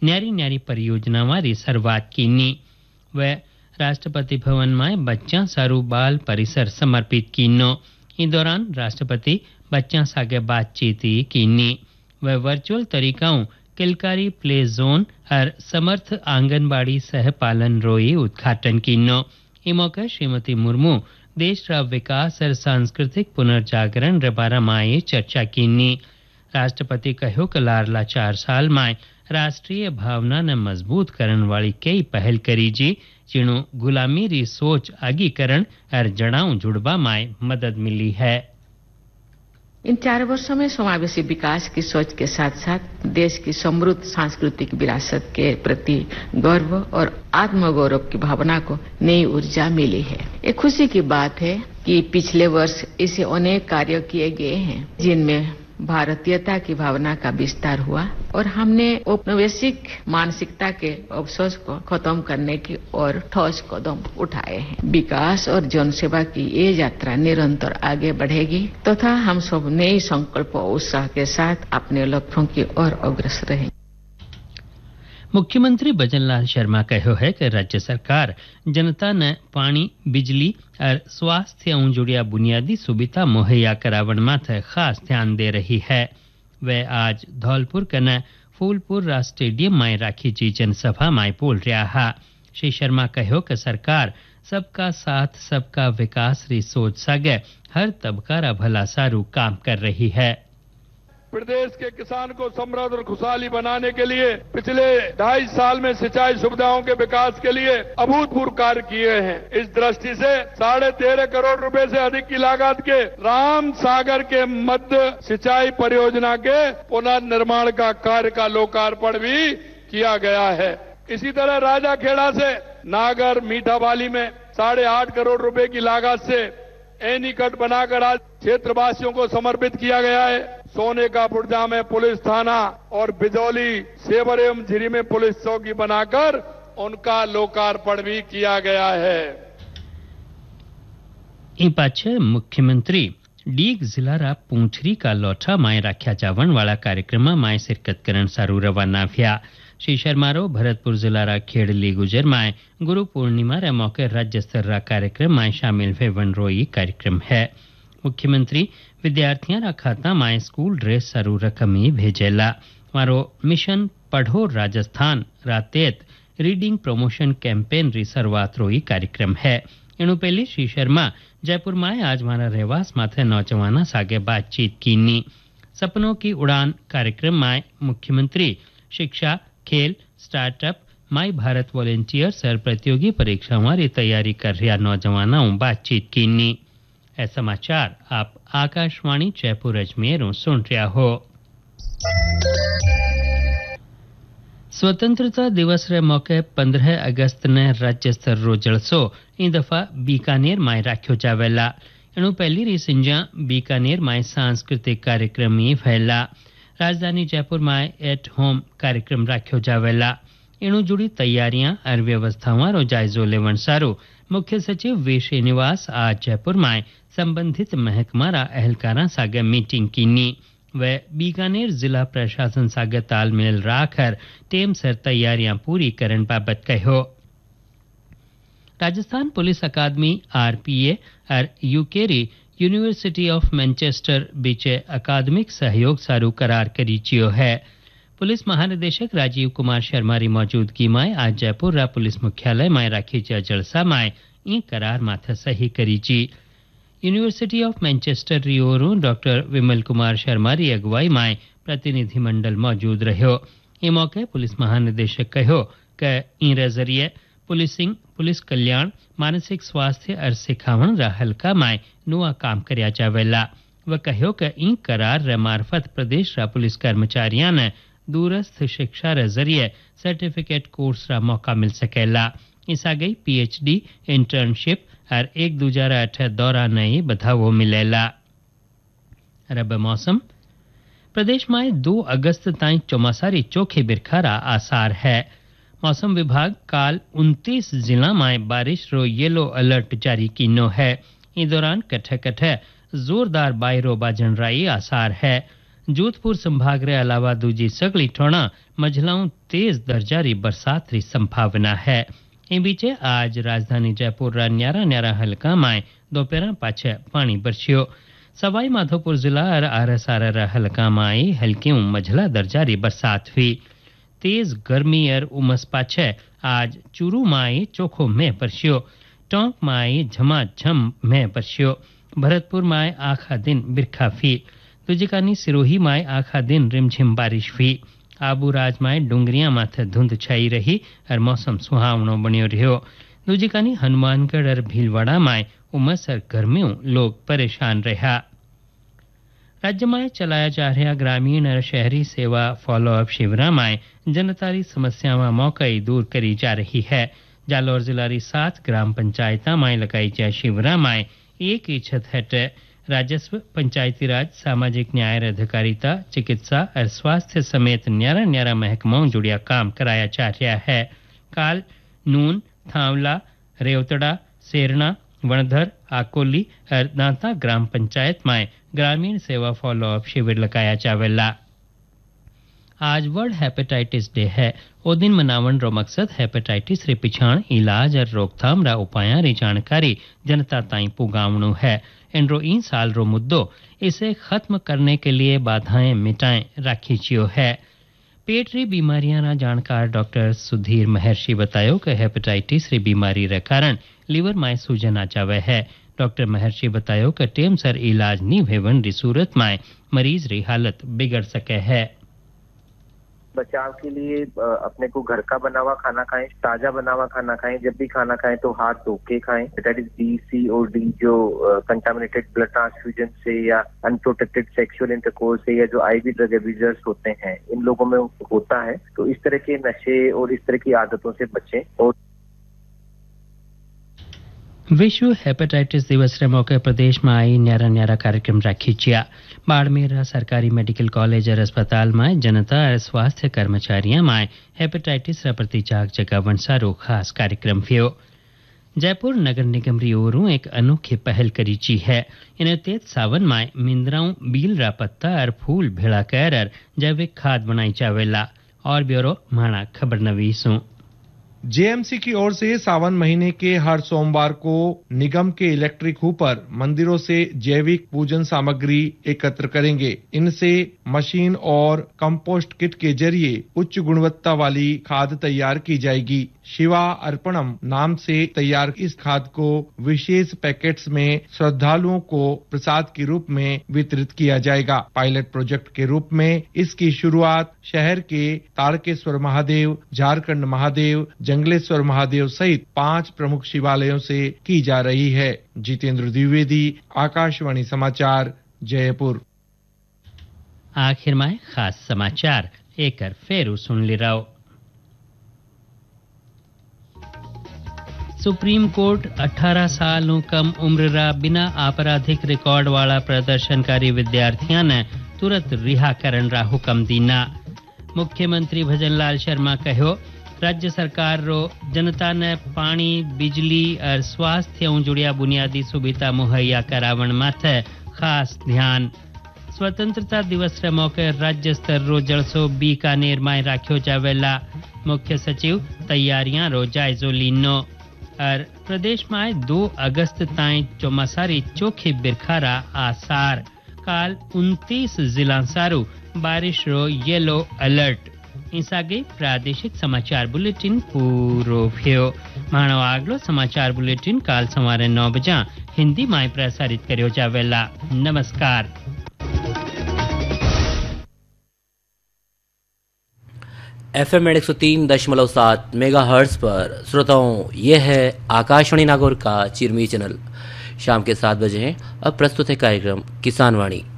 न्यारी न्यारी परियोजना वाली शुरुआत कीनी। व राष्ट्रपति भवन में बच्चा सारू बाल परिसर समर्पित कीनो। इस दौरान राष्ट्रपति बच्चा सागे बातचीत कीनी। व वर्चुअल तरीकाओं किलकारी प्ले जोन और समर्थ आंगनबाड़ी सह पालन रोई उद्घाटन कीनो। इस मौके श्रीमती मुर्मू देश रा विकास और सांस्कृतिक पुनर्जागरण रे बारे में चर्चा कीनी। राष्ट्रपति कहो कि लारला 4 साल में राष्ट्रीय भावना ने मजबूत करने वाली कई पहल करी जी, जिन्हों गुलामी री सोच आगीकरण और जड़ाऊ जुड़वा में मदद मिली है। इन 4 वर्षों में समावेशी विकास की सोच के साथ साथ देश की समृद्ध सांस्कृतिक विरासत के प्रति गर्व और आत्मगौरव की भावना को नई ऊर्जा मिली है। एक खुशी की बात है कि पिछले वर्ष ऐसे अनेक कार्य किए गए हैं जिनमें भारतीयता की भावना का विस्तार हुआ और हमने औपनिवेशिक मानसिकता के अवशोष को खत्म करने की ओर ठोस कदम उठाए हैं। विकास और जनसेवा की ये यात्रा निरंतर आगे बढ़ेगी तथा हम सब नए संकल्प और उत्साह के साथ अपने लक्ष्यों की ओर अग्रसर रहेंगे। मुख्यमंत्री भजनलाल शर्मा कहो है कि राज्य सरकार जनता ने पानी, बिजली और स्वास्थ्य जुड़िया बुनियादी सुविधा मुहैया करावन माथे खास ध्यान दे रही है। वे आज धौलपुर कने फूलपुर स्टेडियम में राखी जी जनसभा में बोल रहा है। श्री शर्मा कहो कि सरकार सबका साथ सबका विकास री सोच सागे हर तबका रा भला सारू काम कर रही है। प्रदेश के किसान को समृद्ध और खुशहाली बनाने के लिए पिछले 2.5 साल में सिंचाई सुविधाओं के विकास के लिए अभूतपूर्व कार्य किए हैं। इस दृष्टि से 13.5 करोड़ रुपए से अधिक की लागत के राम सागर के मध्य सिंचाई परियोजना के पुनर्निर्माण का कार्य का लोकार्पण भी किया गया है। इसी तरह राजाखेड़ा से नागर मीठाबाली में 8.5 करोड़ रुपए की लागत से एनीकट बनाकर आज क्षेत्रवासियों को समर्पित किया गया है। सोने का पुर्जा में पुलिस थाना और बिजौली, सेवर एवं झिरी में पुलिस चौकी बनाकर उनका लोकार्पण भी किया गया है। इन पाछे मुख्यमंत्री डीग जिला रा पूंछरी का लोठा माए राख्या जावन वाला कार्यक्रम में माए शिरकत करण सारू रवाना व्या। श्री शर्मा रो भरतपुर जिला रा खेड़ली गुजर माए गुरु पूर्णिमा रे मौके राज्य स्तर रा कार्यक्रम माए शामिल वेवन रोई कार्यक्रम है। मुख्यमंत्री विद्यार्थियों रा खाता माए स्कूल ड्रेस सारू रकमी भेजेला। मारो मिशन पढ़ो राजस्थान रातेत रीडिंग प्रमोशन कैंपेन री शुरुआत रोई कार्यक्रम है। इनु पहले श्री शर्मा जयपुर में आज मारा रहवास माथे नौजवाना सागे बातचीत कीनी। सपनों की उड़ान कार्यक्रम में मुख्यमंत्री शिक्षा, खेल, स्टार्टअप, माई भारत वॉलेंटियर्स और प्रतियोगी परीक्षाओं की तैयारी कर रहा नौजवानों बातचीत कीनी। ऐ समाचार आप आकाशवाणी जयपुर अजमेर सुन रहा हो। स्वतंत्रता दिवस रे मौके 15 अगस्त ने राज्य स्तर रो जलसो इन दफा बीकानेर में राख्यो जावेला। एनु पहली री संजा बीकानेर में सांस्कृतिक कार्यक्रम ही फैला। राजधानी जयपुर में एट होम कार्यक्रम राख्यो जावेला। एनु जुड़ी तैयारियां और व्यवस्थाओं रो जायजो लेवन सारू मुख्य सचिव वी श्रीनिवास आज जयपुर में संबंधित महकमा रा अहलकारा सागे मीटिंग कीनी। व बीकानेर जिला प्रशासन सागे तालमेल राखकर टेम सर तैयारियां पूरी करन बाबत कहो। राजस्थान पुलिस अकादमी आरपीए और यूकेरी यूनिवर्सिटी ऑफ मैनचेस्टर बीचे अकादमिक सहयोग सारू करार करी चियो है। पुलिस महानिदेशक राजीव कुमार शर्मा री मौजूदगी में आज जयपुर रा पुलिस मुख्यालय में राखी जलसा में ई करार माथे सही करी जी। यूनिवर्सिटी ऑफ मैनचेस्टर री ओरों डॉक्टर विमल कुमार शर्मा री अगुवाई में प्रतिनिधि मंडल मौजूद रहो। ई मौके पुलिस महानिदेशक कहो कि ई जरिए पुलिसिंग, पुलिस कल्याण, मानसिक स्वास्थ्य और सिखावण रा हल्का में नुआ काम करया जावेला। व कहो कि ई करार रे मार्फत प्रदेश रा पुलिस कर्मचारियों ने दूरस्थ शिक्षा रे जरिए सर्टिफिकेट कोर्स रा मौका मिल सकेला। इस आ गई पीएचडी, इंटर्नशिप और एक दूसरा अठे दौरा नई बधावो मिलेला। रब मौसम प्रदेश में 2 अगस्त ताईं चौमासारी चोखे बिरखारा आसार है। मौसम विभाग काल 29 जिला में बारिश रो येलो अलर्ट जारी कीनो है। इस दौरान कठे कठे जोरदार बायरो बाजन राई आसार है। जोधपुर संभाग रे अलावा दूजी सगली ठोणा मझलाऊं तेज दर्जारी बरसात री संभावना है। इन बीचे आज राजधानी जयपुर रा न्यारा न्यारा हल्का में दोपहर पाछे पानी बरस्यो। सवाई माधोपुर जिला और आरसारा रा हल्का में हल्की मझला दर्जारी बरसात हुई। तेज गर्मी और उमस पाछे आज चूरू में चोखो में बरस्यो। टोंक में झमाझम में बरस्यो। भरतपुर में आखा दिन बिरखा हुई। दुजिकानी सिरोही में आखा दिन रिमझिम बारिश हुई। आबूराज में डूंगरिया माथे धुंध छाई रही और मौसम सुहावनो बन्यो रह्यो। दूजिकानी हनुमानगढ़ और भीलवाड़ा में उमस और गर्मियों लोग परेशान रहा। राज्य में चलाया जा रहा ग्रामीण और शहरी सेवा फॉलोअप शिविर में जनतारी समस्याओं मौके दूर करी जा रही है। जालौर जिला री 7 ग्राम पंचायत में लगाई जाए शिविर में एक ही छत हेठे राजस्व, पंचायती राज, सामाजिक न्याय और अधिकारिता, चिकित्सा और स्वास्थ्य समेत न्यारा न्यारा महकमाओं जुड़िया काम कराया जा रहा है। काल नून, थावला, रेवतड़ा, सेरना, वणधर, आकोली और दांता ग्राम पंचायत में ग्रामीण सेवा फॉलोअप शिविर लगाया जावेला। आज वर्ल्ड हेपेटाइटिस डे है। ओ दिन मनावण रो मकसद हेपेटाइटिस रे पिछाण इलाज और रोकथाम रा उपायां री जानकारी जनता ताईं पुगावणो है। इनरो इन साल रो मुद्दो इसे खत्म करने के लिए बाधाएं मिटाएं राखी चियो है। पेट री बीमारियां रा जानकार डॉक्टर सुधीर महर्षि बतायो कि हेपेटाइटिस री बीमारी रे कारण लीवर में सूजन आ जावे है। डॉक्टर महर्षि बतायो कि टेम सर इलाज नी भेवन री सूरत में मरीज री हालत बिगड़ सके है। बचाव के लिए अपने को घर का बना हुआ खाना खाएं, ताजा बना हुआ खाना खाएं। जब भी खाना खाएं तो हाथ धो के खाएं। हेपेटाइटिस बी, सी और डी जो कंटामिनेटेड ब्लड ट्रांसफ्यूजन से या अनप्रोटेक्टेड सेक्सुअल इंटरकोर्स से या जो आईवी ड्रग एब्यूजर्स होते हैं, इन लोगों में होता है। तो इस तरह के नशे और इस तरह की आदतों से बचें। और विश्व हेपेटाइटिस दिवस रे मौके प्रदेश में आई न्यारा न्यारा कार्यक्रम राखी चिया। बाड़मेर सरकारी मेडिकल कॉलेज और अस्पताल में जनता और स्वास्थ्य कर्मचारियों में हेपेटाइटिस प्रति जाग जगावण सारो खास कार्यक्रम थियो। जयपुर नगर निगम री ओरों एक अनोखी पहल करी ची है। इन्हें तेज सावन में मिंद्राऊं बील रा पत्ता और फूल भेड़ा कर जैविक खाद बनाई जावेला। और ब्यूरो माणा खबर नवीसों। जेएमसी की ओर से सावन महीने के हर सोमवार को निगम के इलेक्ट्रिक हूपर मंदिरों से जैविक पूजन सामग्री एकत्र करेंगे। इनसे मशीन और कंपोस्ट किट के जरिए उच्च गुणवत्ता वाली खाद तैयार की जाएगी। शिवा अर्पणम नाम से तैयार इस खाद को विशेष पैकेट्स में श्रद्धालुओं को प्रसाद के रूप में वितरित किया जाएगा। पायलट प्रोजेक्ट के रूप में इसकी शुरुआत शहर के तारकेश्वर महादेव, झारखंड महादेव, जंगलेश्वर महादेव सहित 5 प्रमुख शिवालयों से की जा रही है। जितेंद्र द्विवेदी, आकाशवाणी समाचार, जयपुर। आखिर में खास समाचार एक फेरू सुन ली रहो। सुप्रीम कोर्ट 18 सालों कम उम्र रा बिना आपराधिक रिकॉर्ड वाला प्रदर्शनकारी विद्यार्थियों ने तुरंत रिहा करन रा हुक्म दीना। मुख्यमंत्री भजन लाल शर्मा कहो, राज्य सरकार रो जनता ने पानी, बिजली और स्वास्थ्य जुड़िया बुनियादी सुविधा मुहैया करावण माथे खास ध्यान। स्वतंत्रता दिवस रे मौके राज्य स्तर रो जलसो बीकानेर में राख्यो जावेला। मुख्य सचिव तैयारियां रो जायजो लीनो। और प्रदेश में 2 अगस्त ताईं चौमासारी चोखी बिरखारा आसार। काल 29 जिला सारू बारिश रो येलो अलर्ट। इस आगे प्रादेशिक समाचार बुलेटिन पूरो थियो। मानो आगलो समाचार बुलेटिन काल सवारे 9 बजे हिंदी में प्रसारित करियो जावेला। नमस्कार। FM 103.7 मेगाहर्ट्ज पर श्रोताओं, यह है आकाशवाणी नागौर का चिरमी चैनल। शाम के 7 बजे हैं। अब प्रस्तुत है कार्यक्रम किसान वाणी।